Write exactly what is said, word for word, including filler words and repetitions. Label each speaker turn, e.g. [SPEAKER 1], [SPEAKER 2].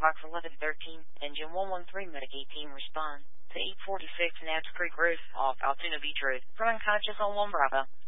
[SPEAKER 1] Fox eleven thirteen, Engine one one three, Medicaid team respond to eight forty-six Nabs Creek Road off Altoona Beach Road. For unconscious on one Bravo.